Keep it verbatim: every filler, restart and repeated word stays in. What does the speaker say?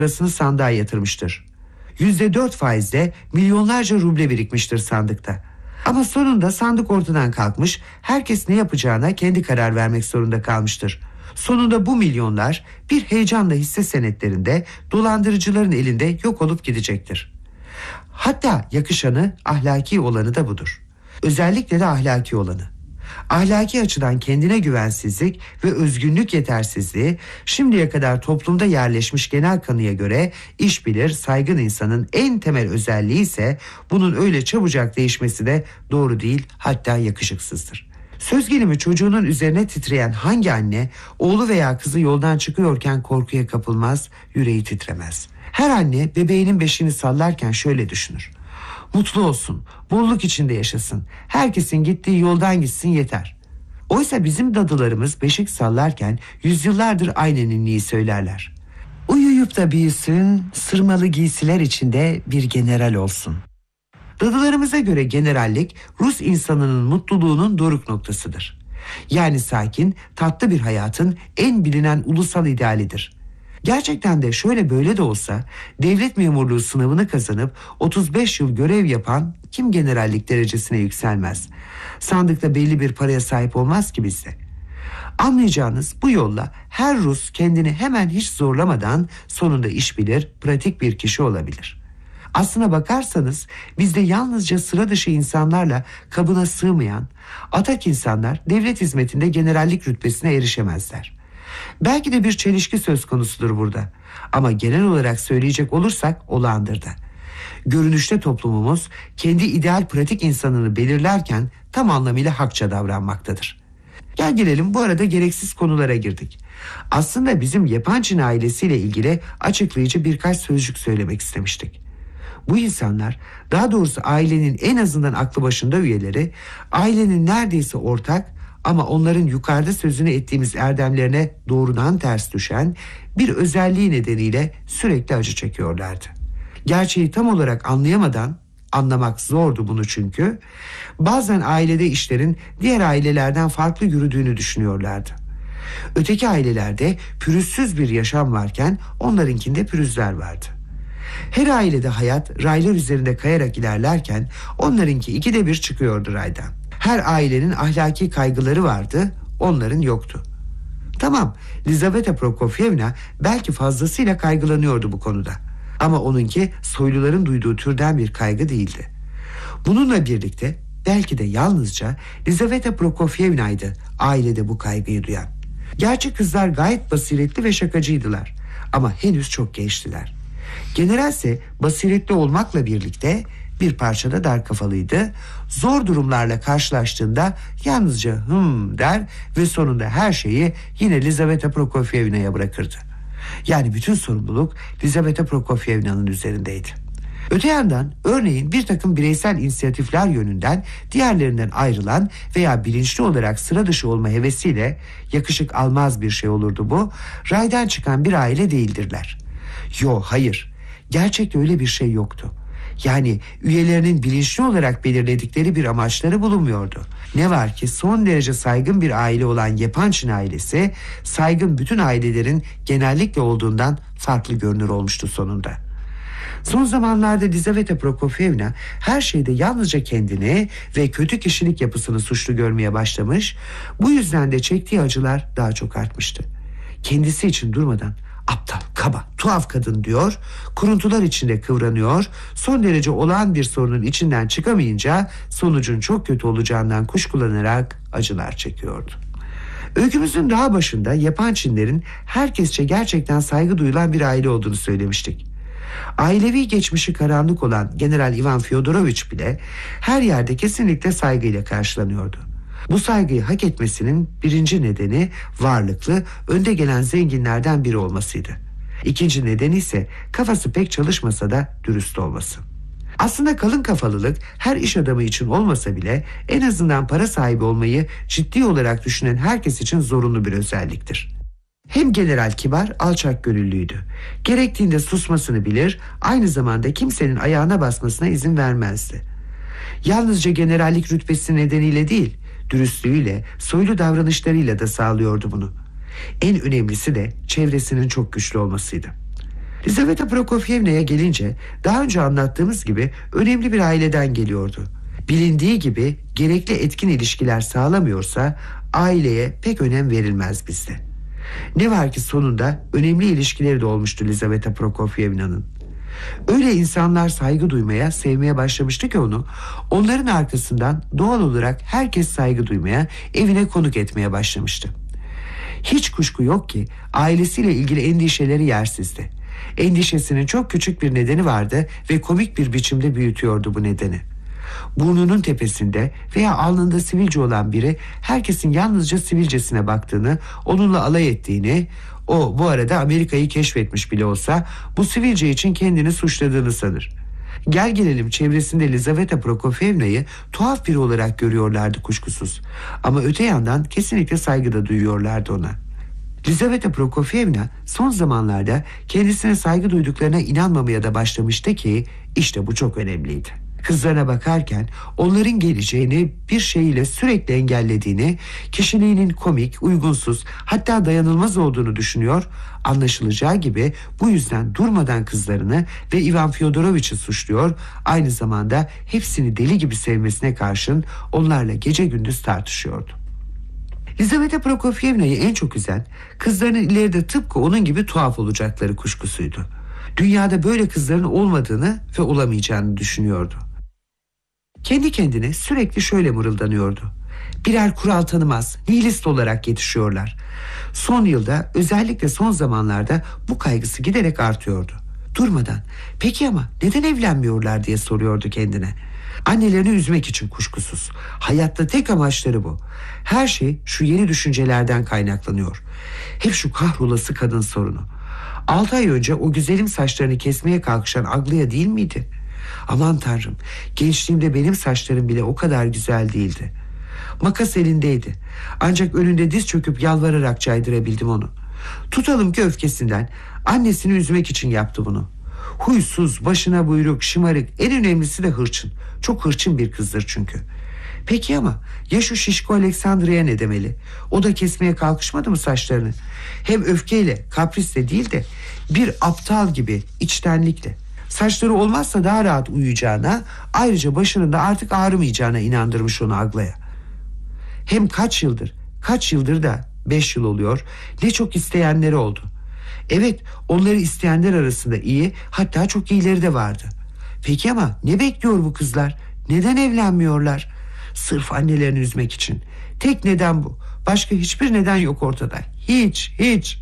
parasını sandığa yatırmıştır. Yüzde dört faizle milyonlarca ruble birikmiştir sandıkta. Ama sonunda sandık ortadan kalkmış, herkes ne yapacağına kendi karar vermek zorunda kalmıştır. Sonunda bu milyonlar bir heyecanla hisse senetlerinde dolandırıcıların elinde yok olup gidecektir. Hatta yakışanı, ahlaki olanı da budur. Özellikle de ahlaki olanı. Ahlaki açıdan kendine güvensizlik ve özgünlük yetersizliği şimdiye kadar toplumda yerleşmiş genel kanıya göre iş bilir, saygın insanın en temel özelliği ise bunun öyle çabucak değişmesi de doğru değil, hatta yakışıksızdır. Söz gelimi çocuğunun üzerine titreyen hangi anne oğlu veya kızı yoldan çıkıyorken korkuya kapılmaz, yüreği titremez? Her anne bebeğinin beşiğini sallarken şöyle düşünür: mutlu olsun, bolluk içinde yaşasın, herkesin gittiği yoldan gitsin yeter. Oysa bizim dadılarımız beşik sallarken yüzyıllardır aynı ninniyi söylerler: uyuyup da büyüsün, sırmalı giysiler içinde bir general olsun. Dadılarımıza göre generallik Rus insanının mutluluğunun doruk noktasıdır. Yani sakin, tatlı bir hayatın en bilinen ulusal idealidir. Gerçekten de şöyle böyle de olsa devlet memurluğu sınavını kazanıp otuz beş yıl görev yapan kim generallik derecesine yükselmez? Sandıkta belli bir paraya sahip olmaz ki bizde. Anlayacağınız bu yolla her Rus kendini hemen hiç zorlamadan sonunda iş bilir, pratik bir kişi olabilir. Aslına bakarsanız bizde yalnızca sıra dışı insanlarla kabına sığmayan atak insanlar devlet hizmetinde generallik rütbesine erişemezler. Belki de bir çelişki söz konusudur burada. Ama genel olarak söyleyecek olursak olağandır da. Görünüşte toplumumuz kendi ideal pratik insanını belirlerken tam anlamıyla hakça davranmaktadır. Gel gelelim, bu arada gereksiz konulara girdik. Aslında bizim Yepançin ailesiyle ilgili açıklayıcı birkaç sözcük söylemek istemiştik. Bu insanlar, daha doğrusu ailenin en azından aklı başında üyeleri, ailenin neredeyse ortak ama onların yukarıda sözünü ettiğimiz erdemlerine doğrudan ters düşen bir özelliği nedeniyle sürekli acı çekiyorlardı. Gerçeği tam olarak anlayamadan, anlamak zordu bunu çünkü, bazen ailede işlerin diğer ailelerden farklı yürüdüğünü düşünüyorlardı. Öteki ailelerde pürüzsüz bir yaşam varken onlarınkinde pürüzler vardı. Her ailede hayat raylar üzerinde kayarak ilerlerken onlarınki ikide bir çıkıyordu raydan. Her ailenin ahlaki kaygıları vardı, onların yoktu. Tamam, Lizaveta Prokofyevna belki fazlasıyla kaygılanıyordu bu konuda. Ama onunki soyluların duyduğu türden bir kaygı değildi. Bununla birlikte belki de yalnızca Lizaveta Prokofyevna'ydı ailede bu kaygıyı duyan. Gerçi kızlar gayet basiretli ve şakacıydılar ama henüz çok gençtiler. General ise basiretli olmakla birlikte bir parçada dar kafalıydı. Zor durumlarla karşılaştığında yalnızca hım der ve sonunda her şeyi yine Lizaveta Prokofyevna'ya bırakırdı. Yani bütün sorumluluk Lizaveta Prokofyevna'nın üzerindeydi. Öte yandan örneğin bir takım bireysel inisiyatifler yönünden diğerlerinden ayrılan veya bilinçli olarak sıra dışı olma hevesiyle yakışık almaz bir şey olurdu bu. Raydan çıkan bir aile değildirler. Yo, hayır. Gerçekte öyle bir şey yoktu. Yani üyelerinin bilinçli olarak belirledikleri bir amaçları bulunmuyordu. Ne var ki son derece saygın bir aile olan Yepançin ailesi saygın bütün ailelerin genellikle olduğundan farklı görünür olmuştu sonunda. Son zamanlarda Lizaveta Prokofyevna her şeyde yalnızca kendini ve kötü kişilik yapısını suçlu görmeye başlamış, bu yüzden de çektiği acılar daha çok artmıştı. Kendisi için durmadan aptal, kaba, tuhaf kadın diyor, kuruntular içinde kıvranıyor, son derece olağan bir sorunun içinden çıkamayınca sonucun çok kötü olacağından kuşkulanarak acılar çekiyordu. Öykümüzün daha başında Yepançinlerin herkesçe gerçekten saygı duyulan bir aile olduğunu söylemiştik. Ailevi geçmişi karanlık olan General Ivan Fyodoroviç bile her yerde kesinlikle saygıyla karşılanıyordu. Bu saygıyı hak etmesinin birinci nedeni varlıklı, önde gelen zenginlerden biri olmasıydı. İkinci nedeni ise kafası pek çalışmasa da dürüst olması. Aslında kalın kafalılık her iş adamı için olmasa bile en azından para sahibi olmayı ciddi olarak düşünen herkes için zorunlu bir özelliktir. Hem general kibar, alçak gönüllüydü. Gerektiğinde susmasını bilir, aynı zamanda kimsenin ayağına basmasına izin vermezdi. Yalnızca generallik rütbesi nedeniyle değil, dürüstlüğüyle, soylu davranışlarıyla da sağlıyordu bunu. En önemlisi de çevresinin çok güçlü olmasıydı. Lizaveta Prokofyevna'ya gelince daha önce anlattığımız gibi önemli bir aileden geliyordu. Bilindiği gibi gerekli etkin ilişkiler sağlamıyorsa aileye pek önem verilmez bizde. Ne var ki sonunda önemli ilişkileri de olmuştu Lizaveta Prokofyevna'nın. Öyle insanlar saygı duymaya, sevmeye başlamıştı ki onu, onların arkasından doğal olarak herkes saygı duymaya, evine konuk etmeye başlamıştı. Hiç kuşku yok ki ailesiyle ilgili endişeleri yersizdi. Endişesinin çok küçük bir nedeni vardı ve komik bir biçimde büyütüyordu bu nedeni. Burnunun tepesinde veya alnında sivilce olan biri herkesin yalnızca sivilcesine baktığını, onunla alay ettiğini, o bu arada Amerika'yı keşfetmiş bile olsa bu sivilce için kendini suçladığını sanır. Gel gelelim çevresinde Lizaveta Prokofyevna'yı tuhaf biri olarak görüyorlardı kuşkusuz. Ama öte yandan kesinlikle saygı da duyuyorlardı ona. Lizaveta Prokofyevna son zamanlarda kendisine saygı duyduklarına inanmamaya da başlamıştı ki işte bu çok önemliydi. Kızlarına bakarken onların geleceğini bir şeyle sürekli engellediğini, kişiliğinin komik, uygunsuz, hatta dayanılmaz olduğunu düşünüyor, anlaşılacağı gibi bu yüzden durmadan kızlarını ve Ivan Fyodorovich'i suçluyor, aynı zamanda hepsini deli gibi sevmesine karşın onlarla gece gündüz tartışıyordu. Lizaveta Prokofyevna'yı en çok üzen, kızlarının ileride tıpkı onun gibi tuhaf olacakları kuşkusuydu. Dünyada böyle kızların olmadığını ve olamayacağını düşünüyordu. Kendi kendine sürekli şöyle mırıldanıyordu: birer kural tanımaz, nihilist olarak yetişiyorlar. Son yılda, özellikle son zamanlarda bu kaygısı giderek artıyordu. Durmadan, peki ama neden evlenmiyorlar diye soruyordu kendine. Annelerini üzmek için kuşkusuz. Hayatta tek amaçları bu. Her şey şu yeni düşüncelerden kaynaklanıyor. Hep şu kahrolası kadın sorunu. Altı ay önce o güzelim saçlarını kesmeye kalkışan Aglaia değil miydi? Aman tanrım, gençliğimde benim saçlarım bile o kadar güzel değildi. Makas elindeydi. Ancak önünde diz çöküp yalvararak caydırabildim onu. Tutalım ki öfkesinden, annesini üzmek için yaptı bunu. Huysuz, başına buyruk, şımarık, en önemlisi de hırçın. Çok hırçın bir kızdır çünkü. Peki ama ya şu şişko Aleksandria'ya ne demeli? O da kesmeye kalkışmadı mı saçlarını? Hem öfkeyle, kaprisle değil de bir aptal gibi, içtenlikle. Saçları olmazsa daha rahat uyuyacağına, ayrıca başının da artık ağrımayacağına inandırmış onu Aglaia. Hem kaç yıldır, kaç yıldır da beş yıl oluyor, ne çok isteyenleri oldu. Evet, onları isteyenler arasında iyi, hatta çok iyileri de vardı. Peki ama ne bekliyor bu kızlar? Neden evlenmiyorlar? Sırf annelerini üzmek için. Tek neden bu. Başka hiçbir neden yok ortada. Hiç, hiç.